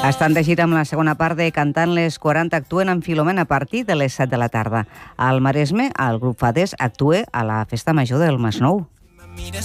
Estan de gira amb la segona part de Cantant les 40 actuen amb Filomena a partir de les 7 de la tarda. Al Maresme, el grup Fades actua a la Festa Major del Masnou.